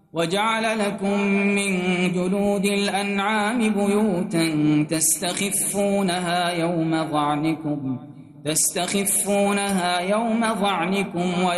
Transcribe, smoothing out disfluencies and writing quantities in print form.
وجعل لكم من جلود الأنعام بيوتا تستخفونها يوم ظعنكم